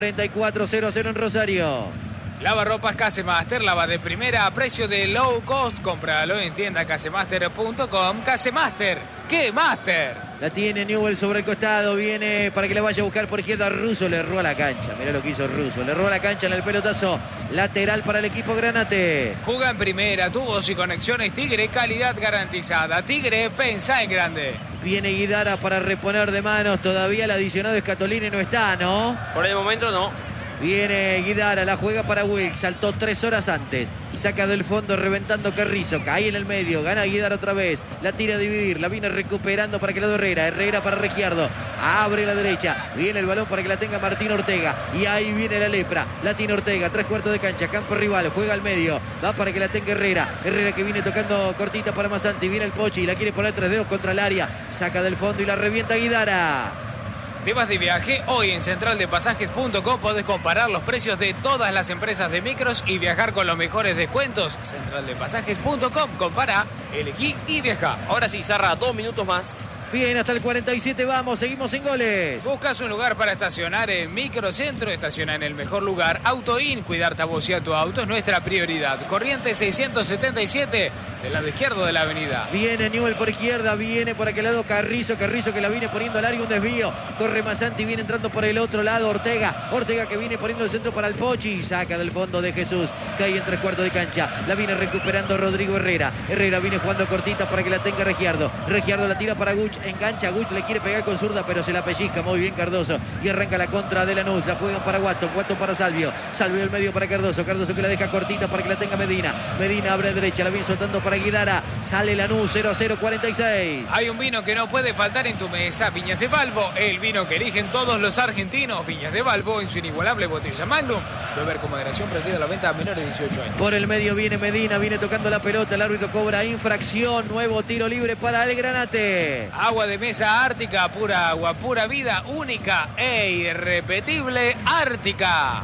44-0-0 en Rosario. Lavarropas Casemaster, lava de primera a precio de low cost. Cómpralo en tienda casemaster.com. Casemaster, ¡qué master! La tiene Newell sobre el costado, viene para que la vaya a buscar por izquierda. Russo le erró a la cancha, mirá lo que hizo Russo, le erró a la cancha en el pelotazo lateral para el equipo Granate. Juega en primera, tubos y conexiones Tigre, calidad garantizada. Tigre, pensá en grande. Viene Guidara para reponer de manos, todavía el adicionado Scatolini no está, ¿no? Por el momento no. Viene Guidara, la juega para Wilk, saltó 3 horas antes, saca del fondo reventando Carrizo, cae en el medio, gana Guidara otra vez, la tira a dividir, la viene recuperando para que la dé Herrera para Regiardo, abre la derecha, viene el balón para que la tenga Martín Ortega, y ahí viene la lepra, la tiene Ortega, 3/4 de cancha, campo rival, juega al medio, va para que la tenga Herrera que viene tocando cortita para Masanti, viene el Pochi, la quiere poner 3 dedos contra el área, saca del fondo y la revienta Guidara. ¿Te vas de viaje? Hoy en centraldepasajes.com podés comparar los precios de todas las empresas de micros y viajar con los mejores descuentos. Centraldepasajes.com, compara, elegí y viaja. Ahora sí, Zarra, 2 minutos más. Bien, hasta el 47 vamos, seguimos en goles. ¿Buscas un lugar para estacionar en Microcentro? Estaciona en el mejor lugar. AutoIn, cuidarte a vos y a tu auto es nuestra prioridad. Corriente 677, del lado izquierdo de la avenida. Viene Newell por izquierda, viene por aquel lado Carrizo que la viene poniendo al área, un desvío. Corre Masanti, viene entrando por el otro lado Ortega que viene poniendo el centro para el Pochi. Saca del fondo de Jesús, cae en 3/4 de cancha. La viene recuperando Rodrigo Herrera. Herrera viene jugando cortita para que la tenga Regiardo. Regiardo la tira para Guch. Engancha Guch, le quiere pegar con zurda, pero se la pellizca muy bien Cardoso. Y arranca la contra de Lanús. La juegan para Watson para Salvio. Salvio el medio para Cardoso que la deja cortita para que la tenga Medina. Medina abre a derecha, la viene soltando para Guidara. Sale Lanús, 0-0, 46. Hay un vino que no puede faltar en tu mesa. Viñas de Balbo, el vino que eligen todos los argentinos. Viñas de Balbo en su inigualable botella Magnum. Beber con moderación, prohibida la venta a menores de 18 años. Por el medio viene Medina, viene tocando la pelota. El árbitro cobra infracción. Nuevo tiro libre para el Granate. Agua de mesa Ártica, pura agua, pura vida, única e irrepetible Ártica.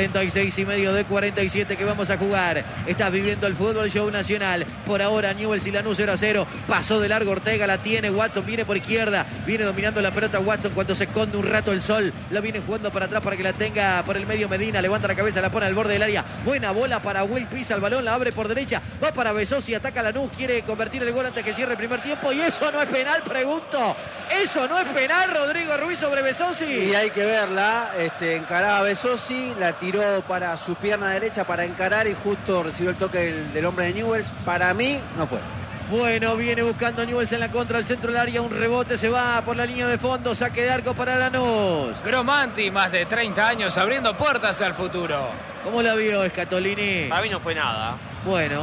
46,5 de 47 que vamos a jugar. Estás viviendo el fútbol show nacional. Por ahora Newell's y Lanús 0-0. Pasó de largo Ortega, la tiene Watson, viene por izquierda. Viene dominando la pelota Watson cuando se esconde un rato el sol. La viene jugando para atrás para que la tenga por el medio Medina. Levanta la cabeza, la pone al borde del área. Buena bola para Will, pisa el balón, la abre por derecha. Va para Besosi, ataca a Lanús, quiere convertir el gol antes que cierre el primer tiempo. Y eso no es penal, pregunto. ¿Eso no es penal, Rodrigo Ruiz, sobre Besosi? Y hay que verla, encaraba a Besosi, la tiró para su pierna derecha para encarar y justo recibió el toque del hombre de Newell's. Para mí no fue. Bueno, viene buscando Newell's en la contra, al centro del área, un rebote, se va por la línea de fondo, saque de arco para Lanús. Cromanti, más de 30 años abriendo puertas al futuro. ¿Cómo la vio Scatolini? Para mí no fue nada. Bueno,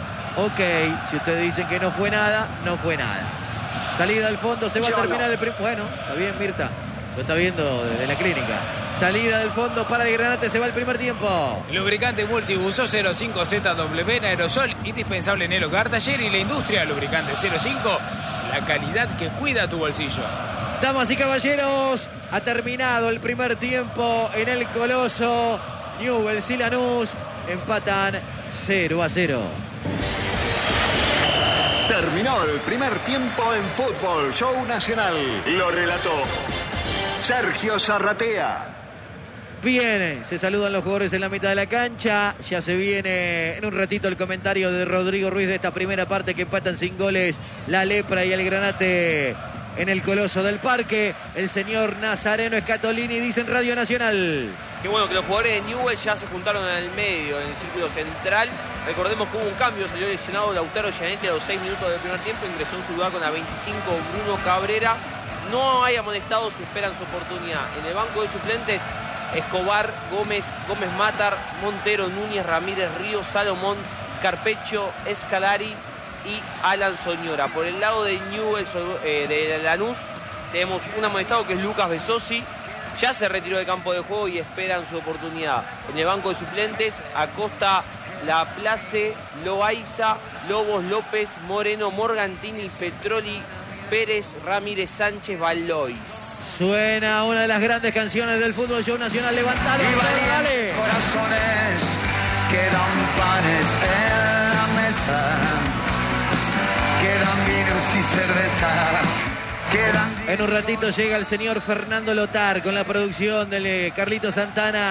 ok, si ustedes dicen que no fue nada, no fue nada. Salida al fondo, se va a terminar el primer... Bueno, está bien Mirta, lo está viendo desde la clínica. Salida del fondo para el Granate, se va el primer tiempo. Lubricante multibuso 05ZW en aerosol, indispensable en el hogar, taller y la industria. Lubricante 05, la calidad que cuida tu bolsillo. Damas y caballeros, ha terminado el primer tiempo en el Coloso. Newell's y Lanús empatan 0-0. Terminó el primer tiempo en Fútbol Show Nacional. Lo relató Sergio Zarratea. Bien, se saludan los jugadores en la mitad de la cancha. Ya se viene en un ratito el comentario de Rodrigo Ruiz de esta primera parte que empatan sin goles la Lepra y el Granate en el Coloso del Parque. El señor Nazareno Scatolini dice en Radio Nacional. Qué bueno que los jugadores de Newell's ya se juntaron en el medio, en el círculo central. Recordemos que hubo un cambio, salió lesionado Lautaro Gianetti a los 6 minutos del primer tiempo, ingresó en su lugar con la 25 Bruno Cabrera. No hay amonestados y esperan su oportunidad. En el banco de suplentes, Escobar, Gómez Matar, Montero, Núñez, Ramírez, Ríos, Salomón, Scarpeccio, Escalari y Alan Soñora. Por el lado de Newell's, de Lanús, tenemos un amonestado que es Lucas Besosi. Ya se retiró del campo de juego y esperan su oportunidad. En el banco de suplentes, Acosta, Laplace, Loaiza, Lobos, López, Moreno, Morgantini, Petroli, Pérez, Ramírez, Sánchez, Valois. Suena una de las grandes canciones del fútbol show nacional. Levantalo, dale. Corazones, quedan panes en la mesa, quedan vinos y cerveza. quedan En un ratito llega el señor Fernando Lotar con la producción del Carlito Santana.